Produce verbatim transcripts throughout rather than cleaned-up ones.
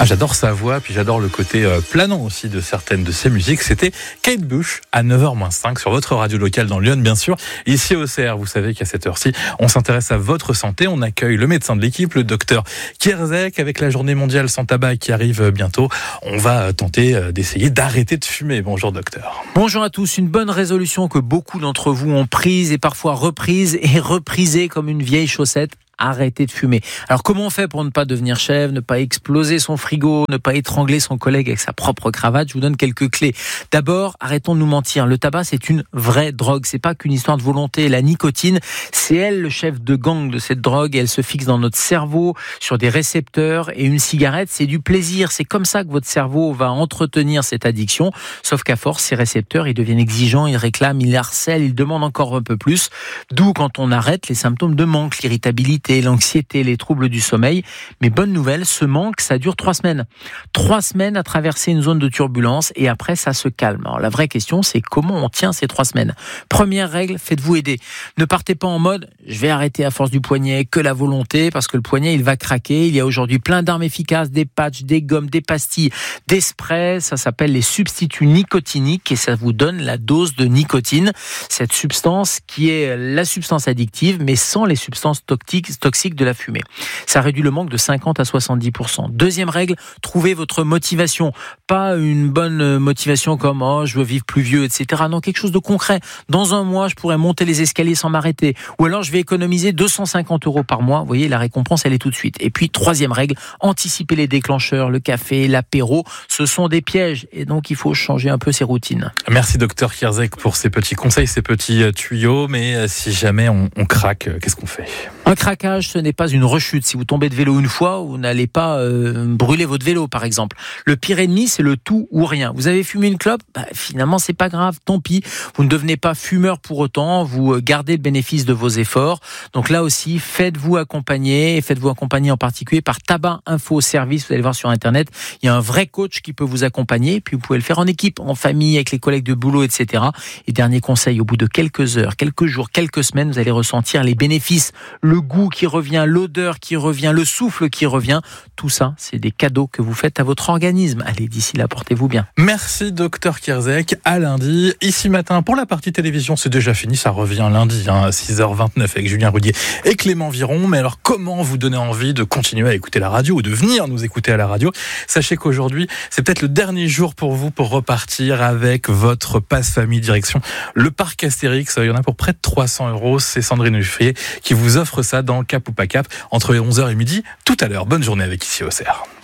Ah, j'adore sa voix, puis j'adore le côté euh, planant aussi de certaines de ses musiques. C'était Kate Bush à neuf heures moins cinq sur votre radio locale dans Lyon, bien sûr. Ici au C R, vous savez qu'à cette heure-ci, on s'intéresse à votre santé. On accueille le médecin de l'équipe, le docteur Kierzek, avec la journée mondiale sans tabac qui arrive bientôt. On va tenter d'essayer d'arrêter de fumer. Bonjour docteur. Bonjour à tous. Une bonne résolution que beaucoup d'entre vous ont prise et parfois reprise et reprisée comme une vieille chaussette. Arrêtez de fumer. Alors comment on fait pour ne pas devenir chèvre, ne pas exploser son frigo, ne pas étrangler son collègue avec sa propre cravate? Je vous donne quelques clés. D'abord, arrêtons de nous mentir. Le tabac, c'est une vraie drogue. C'est pas qu'une histoire de volonté. La nicotine, c'est elle le chef de gang de cette drogue. Elle se fixe dans notre cerveau sur des récepteurs. Et une cigarette, c'est du plaisir. C'est comme ça que votre cerveau va entretenir cette addiction. Sauf qu'à force, ces récepteurs, ils deviennent exigeants, ils réclament, ils harcèlent, ils demandent encore un peu plus. D'où, quand on arrête, les symptômes de manque, l'irritabilité, l'anxiété, les troubles du sommeil. Mais bonne nouvelle, ce manque, ça dure trois semaines. Trois semaines à traverser une zone de turbulence et après, ça se calme. Alors, la vraie question, c'est comment on tient ces trois semaines. Première règle, faites-vous aider. Ne partez pas en mode, je vais arrêter à force du poignet, que la volonté, parce que le poignet, il va craquer. Il y a aujourd'hui plein d'armes efficaces, des patchs, des gommes, des pastilles, des sprays. Ça s'appelle les substituts nicotiniques et ça vous donne la dose de nicotine. Cette substance qui est la substance addictive, mais sans les substances toxiques toxique de la fumée. Ça réduit le manque de cinquante à soixante-dix pour cent. Deuxième règle, trouvez votre motivation. Pas une bonne motivation comme « oh, je veux vivre plus vieux », et cetera. Non, quelque chose de concret. Dans un mois, je pourrais monter les escaliers sans m'arrêter. Ou alors, je vais économiser deux cent cinquante euros par mois. Vous voyez, la récompense, elle est tout de suite. Et puis, troisième règle, anticiper les déclencheurs, le café, l'apéro. Ce sont des pièges. Et donc, il faut changer un peu ses routines. Merci, docteur Kierzek, pour ces petits conseils, ces petits tuyaux. Mais si jamais on, on craque, qu'est-ce qu'on fait ? Un craquage, ce n'est pas une rechute. Si vous tombez de vélo une fois, vous n'allez pas euh, brûler votre vélo, par exemple. Le pire ennemi, c'est le tout ou rien. Vous avez fumé une clope, bah, finalement, c'est pas grave, tant pis. Vous ne devenez pas fumeur pour autant, vous gardez le bénéfice de vos efforts. Donc là aussi, faites-vous accompagner, et faites-vous accompagner en particulier par Tabac Info Service. Vous allez voir sur Internet, il y a un vrai coach qui peut vous accompagner, puis vous pouvez le faire en équipe, en famille, avec les collègues de boulot, et cetera. Et dernier conseil, au bout de quelques heures, quelques jours, quelques semaines, vous allez ressentir les bénéfices, le goût qui revient, l'odeur qui revient, le souffle qui revient. Tout ça, c'est des cadeaux que vous faites à votre organisme. Allez, d'ici là, portez-vous bien. Merci, docteur Kierzek. À lundi. Ici matin, pour la partie télévision, c'est déjà fini. Ça revient lundi, hein, à six heures vingt-neuf avec Julien Roudier et Clément Viron. Mais alors, comment vous donner envie de continuer à écouter la radio ou de venir nous écouter à la radio? Sachez qu'aujourd'hui, c'est peut-être le dernier jour pour vous pour repartir avec votre passe famille direction le parc Astérix. Il y en a pour près de trois cents euros. C'est Sandrine Huffrier qui vous offre ça dans Cap ou pas Cap entre onze heures et midi tout à l'heure. Bonne journée avec ici au C R.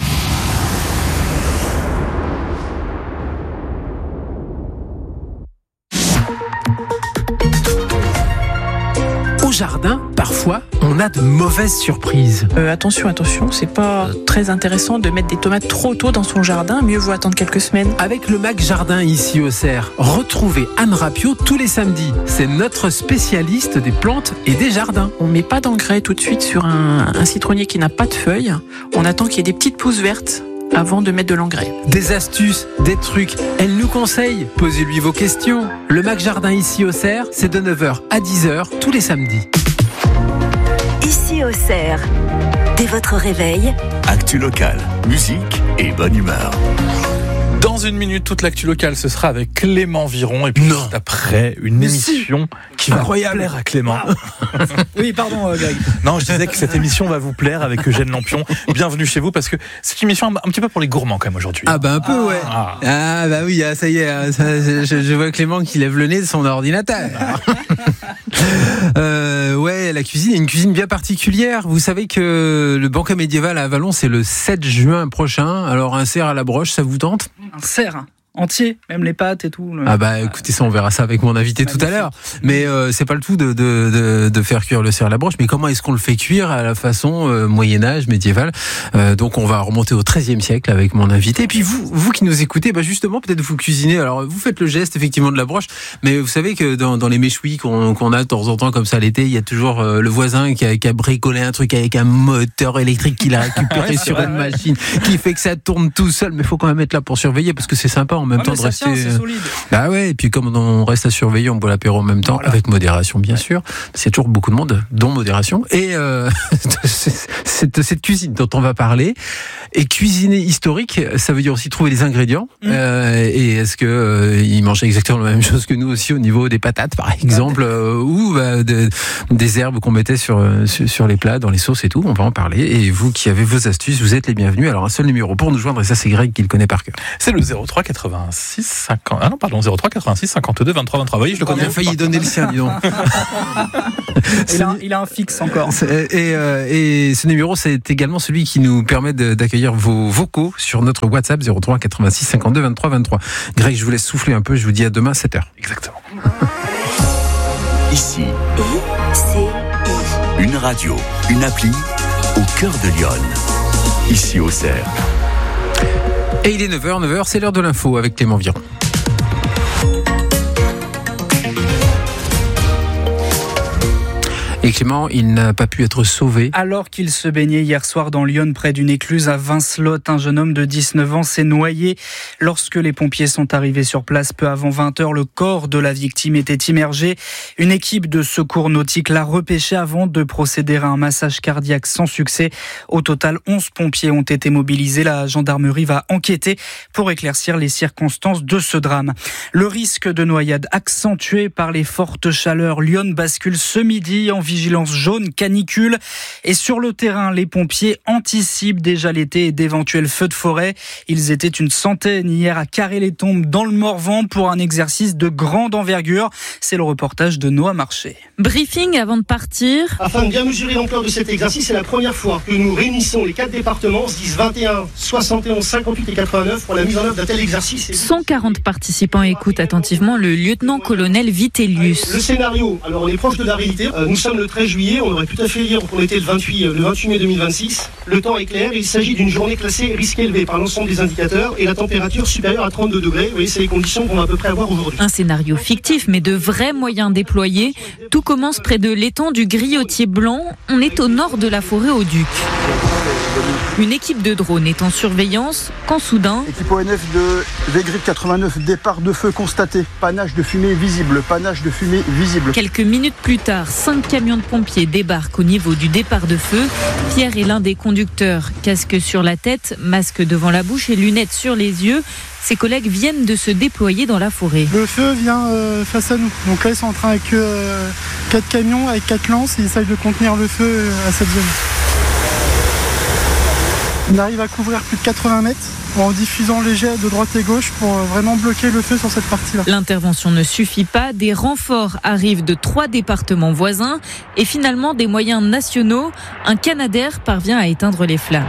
Au jardin, parfois, on a de mauvaises surprises. Euh, attention, attention, c'est pas très intéressant de mettre des tomates trop tôt dans son jardin. Mieux vaut attendre quelques semaines. Avec le Mac Jardin ici au C R, retrouvez Anne Rapio tous les samedis. C'est notre spécialiste des plantes et des jardins. On met pas d'engrais tout de suite sur un, un citronnier qui n'a pas de feuilles. On attend qu'il y ait des petites pousses vertes avant de mettre de l'engrais. Des astuces, des trucs, elle nous conseille. Posez-lui vos questions. Le Mac Jardin ici au C R, c'est de neuf heures à dix heures tous les samedis. Ici au C R, dès votre réveil, actu locale, musique et bonne humeur. Dans une minute, toute l'actu locale, ce sera avec Clément Viron. Et puis non. juste après, une Mais émission si. qui va plaire à Clément. Oui, pardon, euh, Greg. Non, je disais que cette émission va vous plaire avec Eugène Lampion. Bienvenue chez vous, parce que c'est une émission un, un petit peu pour les gourmands quand même aujourd'hui. Ah bah un peu, ouais. Ah. Ah bah oui, ah, ça y est, ça, je, je vois Clément qui lève le nez de son ordinateur. euh, ouais, la cuisine est une cuisine bien particulière. Vous savez que le banquet médiéval à Avalon, c'est le sept juin prochain. Alors un cerf à la broche, ça vous tente ? Un cerf entier, même les pâtes et tout. Le... Ah bah écoutez, ça on verra ça avec mon invité tout à l'heure. Mais euh, c'est pas le tout de, de, de, de faire cuire le cerf à la broche, mais comment est-ce qu'on le fait cuire à la façon euh, Moyen-Âge, médiévale. euh, Donc on va remonter au treizième siècle avec mon invité. Et puis vous, vous qui nous écoutez, bah justement peut-être vous cuisinez. Alors vous faites le geste effectivement de la broche, mais vous savez que dans, dans les méchouis qu'on, qu'on a de temps en temps comme ça l'été, il y a toujours euh, le voisin qui a, qui a bricolé un truc avec un moteur électrique qu'il a récupéré sur une machine, qui fait que ça tourne tout seul. Mais il faut quand même être là pour surveiller parce que c'est sympa en même Ah, temps mais de ça rester. tient, c'est solide. Bah ouais, et puis comme on reste à surveiller, on boit l'apéro en même temps, Voilà. avec modération bien sûr. C'est toujours beaucoup de monde, dont modération. Et euh, c'est de cette cuisine dont on va parler. Et cuisiner historique, ça veut dire aussi trouver les ingrédients. Mmh. Euh, et est-ce que euh, ils mangeaient exactement la même chose que nous aussi au niveau des patates, par exemple, euh, ou bah, de, des herbes qu'on mettait sur, sur sur les plats, dans les sauces et tout. On va en parler. Et vous qui avez vos astuces, vous êtes les bienvenus. Alors un seul numéro pour nous joindre, et ça c'est Greg qui le connaît par cœur. C'est le zéro trois quatre-vingt-six cinquante. Ah non, pardon, zéro trois quatre-vingt-six cinquante-deux vingt-trois vingt-trois. Vous voyez, je le connais. Il a failli donner le sien, dis donc. Il a, un, il a un fixe encore. Et, euh, et ce numéro, c'est également celui qui nous permet de, d'accueillir vos vocaux sur notre WhatsApp zéro trois quatre-vingt-six cinquante-deux vingt-trois vingt-trois. Greg, je vous laisse souffler un peu. Je vous dis à demain sept heures. Exactement. Ici, I C I. une radio, une appli au cœur de Lyon. Ici au Cerf. Et il est neuf heures, neuf heures, c'est l'heure de l'info avec Clément Viron. Et Clément, il n'a pas pu être sauvé. Alors qu'il se baignait hier soir dans Lyon, près d'une écluse à Vincelotte, un jeune homme de dix-neuf ans s'est noyé. Lorsque les pompiers sont arrivés sur place peu avant vingt heures, le corps de la victime était immergé. Une équipe de secours nautique l'a repêché avant de procéder à un massage cardiaque sans succès. Au total, onze pompiers ont été mobilisés. La gendarmerie va enquêter pour éclaircir les circonstances de ce drame. Le risque de noyade accentué par les fortes chaleurs. Lyon bascule ce midi en vigilance jaune canicule. Et sur le terrain, les pompiers anticipent déjà l'été et d'éventuels feux de forêt. Ils étaient une centaine hier à Carré-les-Tombes dans le Morvan pour un exercice de grande envergure. C'est le reportage de Noah Marché. Briefing avant de partir. Afin de bien mesurer l'ampleur de cet exercice, c'est la première fois que nous réunissons les quatre départements, dix, vingt et un, soixante et onze, cinquante-huit et quatre-vingt-neuf pour la mise en œuvre d'un tel exercice. cent quarante participants écoutent attentivement le lieutenant-colonel Vitellius. Le scénario, alors on est proche de la réalité. Nous sommes le treize juillet, on aurait tout à fait dire qu'on était le vingt-huit, le vingt-huit mai deux mille vingt-six. Le temps est clair, il s'agit d'une journée classée risque élevé par l'ensemble des indicateurs et la température supérieure à trente-deux degrés. Vous voyez, c'est les conditions qu'on va à peu près avoir aujourd'hui. Un scénario fictif, mais de vrais moyens déployés. Tout commence près de l'étang du Griotier Blanc. On est au nord de la forêt au Duc. Une équipe de drones est en surveillance quand soudain... Équipe O N F de V Y quatre-vingt-neuf, départ de feu constaté. Panache de fumée visible, panache de fumée visible. Quelques minutes plus tard, cinq camions de pompiers débarquent au niveau du départ de feu. Pierre est l'un des conducteurs. Casque sur la tête, masque devant la bouche et lunettes sur les yeux. Ses collègues viennent de se déployer dans la forêt. Le feu vient euh, face à nous. Donc là, ils sont en train avec euh, quatre camions, avec quatre lances. Ils essayent de contenir le feu euh, à cette zone. On arrive à couvrir plus de quatre-vingts mètres en diffusant les jets de droite et gauche pour vraiment bloquer le feu sur cette partie-là. L'intervention ne suffit pas. Des renforts arrivent de trois départements voisins et finalement des moyens nationaux. Un Canadair parvient à éteindre les flammes.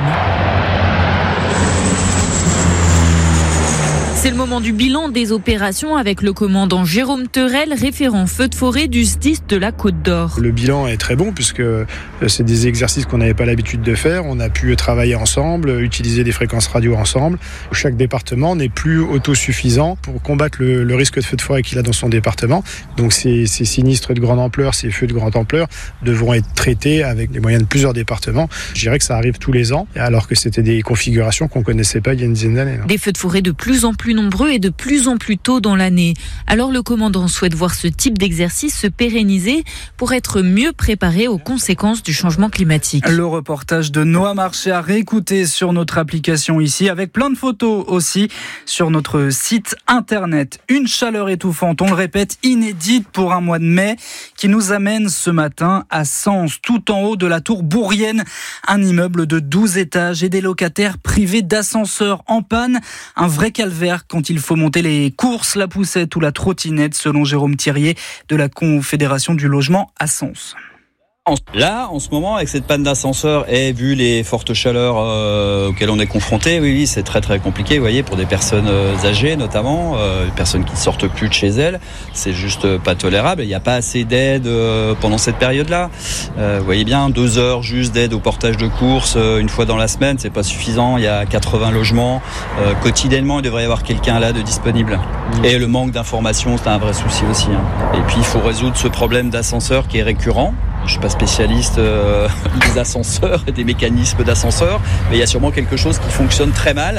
C'est le moment du bilan des opérations avec le commandant Jérôme Terrel, référent feu de forêt du S D I S de la Côte d'Or. Le bilan est très bon puisque c'est des exercices qu'on n'avait pas l'habitude de faire. On a pu travailler ensemble, utiliser des fréquences radio ensemble. Chaque département n'est plus autosuffisant pour combattre le, le risque de feu de forêt qu'il a dans son département. Donc ces, ces sinistres de grande ampleur, ces feux de grande ampleur devront être traités avec les moyens de plusieurs départements. Je dirais que ça arrive tous les ans alors que c'était des configurations qu'on ne connaissait pas il y a une dizaine d'années. Des feux de forêt de plus en plus nombreux et de plus en plus tôt dans l'année. Alors le commandant souhaite voir ce type d'exercice se pérenniser pour être mieux préparé aux conséquences du changement climatique. Le reportage de Noah Marché à réécouter sur notre application ici, avec plein de photos aussi sur notre site internet. Une chaleur étouffante, on le répète, inédite pour un mois de mai, qui nous amène ce matin à Sens, tout en haut de la tour Bourrienne, un immeuble de douze étages et des locataires privés d'ascenseurs en panne. Un vrai calvaire quand il faut monter les courses, la poussette ou la trottinette, selon Jérôme Thirier de la Confédération du logement à Sens. Là, en ce moment, avec cette panne d'ascenseur et vu les fortes chaleurs euh, auxquelles on est confronté, oui, oui, c'est très très compliqué. Vous voyez, pour des personnes euh, âgées notamment, euh, des personnes qui ne sortent plus de chez elles, c'est juste euh, pas tolérable. Il n'y a pas assez d'aide euh, pendant cette période-là. Euh, vous voyez bien, deux heures juste d'aide au portage de courses euh, une fois dans la semaine, c'est pas suffisant. Il y a quatre-vingts logements euh, quotidiennement. Il devrait y avoir quelqu'un là de disponible. Mmh. Et le manque d'information, c'est un vrai souci aussi. Hein. Et puis, il faut résoudre ce problème d'ascenseur qui est récurrent. Je suis pas spécialiste euh, des ascenseurs et des mécanismes d'ascenseurs, mais il y a sûrement quelque chose qui fonctionne très mal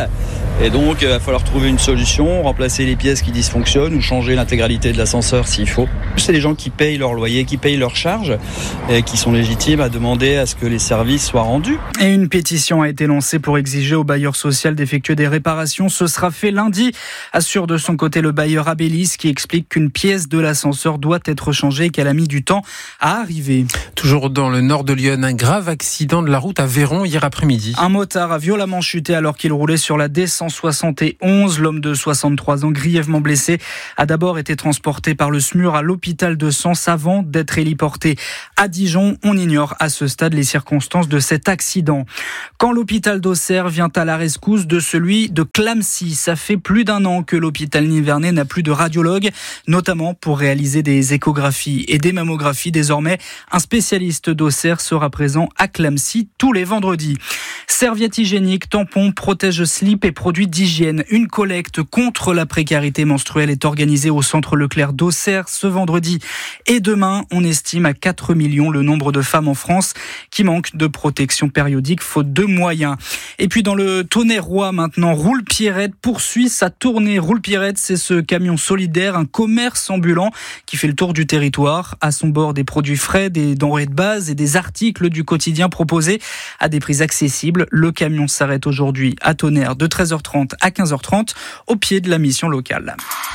Et donc il va falloir trouver une solution, remplacer les pièces qui dysfonctionnent ou changer l'intégralité de l'ascenseur s'il faut. C'est les gens qui payent leur loyer, qui payent leurs charges et qui sont légitimes à demander à ce que les services soient rendus. Et une pétition a été lancée pour exiger au bailleur social d'effectuer des réparations. Ce sera fait lundi, assure de son côté le bailleur Abélis, qui explique qu'une pièce de l'ascenseur doit être changée et qu'elle a mis du temps à arriver. Toujours dans le nord de Lyon, un grave accident de la route à Véron hier après-midi. Un motard a violemment chuté alors qu'il roulait sur la D cent soixante et onze. L'homme de soixante-trois ans, grièvement blessé, a d'abord été transporté par le S M U R à l'hôpital de Sens avant d'être héliporté à Dijon. On ignore à ce stade les circonstances de cet accident. Quand l'hôpital d'Auxerre vient à la rescousse de celui de Clamecy, ça fait plus d'un an que l'hôpital nivernais n'a plus de radiologue, notamment pour réaliser des échographies et des mammographies. Désormais, un spécialiste d'Auxerre sera présent à Clamecy tous les vendredis. Serviettes hygiéniques, tampons, protège-slip et produits d'hygiène. Une collecte contre la précarité menstruelle est organisée au centre Leclerc d'Auxerre ce vendredi et demain. On estime à quatre millions le nombre de femmes en France qui manquent de protection périodique faute de moyens. Et puis dans le Tonnerrois maintenant, Roule Pierrette poursuit sa tournée. Roule Pierrette, c'est ce camion solidaire, un commerce ambulant qui fait le tour du territoire. À son bord, des produits frais, des denrées de base et des articles du quotidien proposés à des prix accessibles. Le camion s'arrête aujourd'hui à Tonnerre de treize heures trente à quinze heures trente au pied de la mission locale.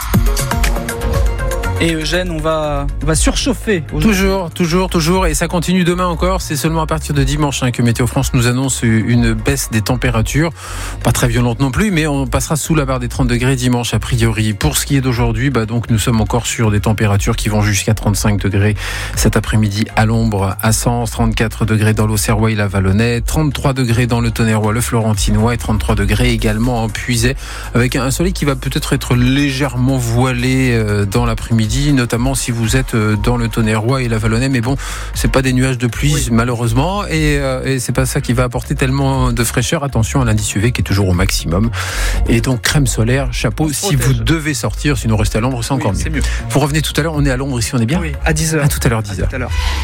Et Eugène, on va, on va surchauffer. Toujours, toujours, toujours. Et ça continue demain encore. C'est seulement à partir de dimanche hein, que Météo France nous annonce une baisse des températures. Pas très violente non plus, mais on passera sous la barre des trente degrés dimanche a priori. Pour ce qui est d'aujourd'hui, bah donc nous sommes encore sur des températures qui vont jusqu'à trente-cinq degrés cet après-midi à l'ombre à Sens, trente-quatre degrés dans l'Auxerrois et la Vallonnais, trente-trois degrés dans le Tonnerrois, le Florentinois et trente-trois degrés également en Puisaye, avec un soleil qui va peut-être être légèrement voilé dans l'après-midi, notamment si vous êtes dans le Tonnerrois et la Vallonnais, mais bon, c'est pas des nuages de pluie oui. malheureusement, et, euh, et c'est pas ça qui va apporter tellement de fraîcheur. Attention à l'indice U V qui est toujours au maximum, et donc crème solaire, chapeau si vous devez sortir, sinon rester à l'ombre c'est encore oui, mieux. mieux. Vous revenez tout à l'heure, on est à l'ombre ici, on est bien oui, à dix heures. À tout à l'heure, dix heures.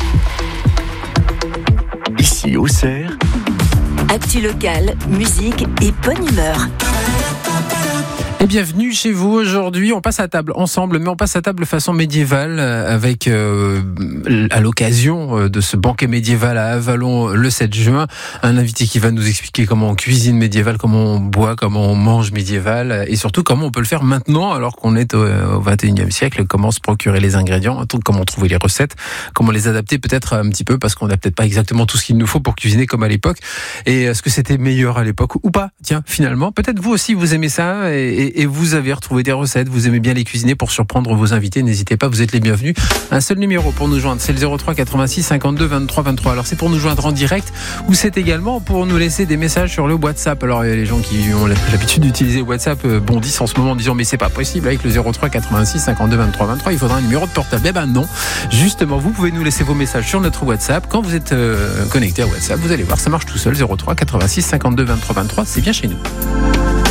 Ici Auxerre, actu locale, musique et bonne humeur. Et bienvenue chez vous aujourd'hui. On passe à table ensemble, mais on passe à table façon médiévale avec, euh, à l'occasion de ce banquet médiéval à Avallon le sept juin, un invité qui va nous expliquer comment on cuisine médiéval, comment on boit, comment on mange médiéval et surtout comment on peut le faire maintenant alors qu'on est au vingt et unième siècle, comment se procurer les ingrédients, comment trouver les recettes, comment les adapter peut-être un petit peu parce qu'on n'a peut-être pas exactement tout ce qu'il nous faut pour cuisiner comme à l'époque. Et est-ce que c'était meilleur à l'époque ou pas? Tiens, finalement, peut-être vous aussi vous aimez ça et, et Et vous avez retrouvé des recettes, vous aimez bien les cuisiner pour surprendre vos invités, n'hésitez pas, vous êtes les bienvenus. Un seul numéro pour nous joindre, c'est le zéro trois quatre-vingt-six cinquante-deux vingt-trois vingt-trois. Alors c'est pour nous joindre en direct ou c'est également pour nous laisser des messages sur le WhatsApp. Alors il y a les gens qui ont l'habitude d'utiliser WhatsApp bondissent en ce moment en disant mais c'est pas possible avec le zéro trois quatre-vingt-six cinquante-deux vingt-trois vingt-trois, il faudra un numéro de portable. Eh ben non, justement vous pouvez nous laisser vos messages sur notre WhatsApp. Quand vous êtes euh, connecté à WhatsApp, vous allez voir, ça marche tout seul, zéro trois quatre-vingt-six cinquante-deux vingt-trois vingt-trois, c'est bien chez nous.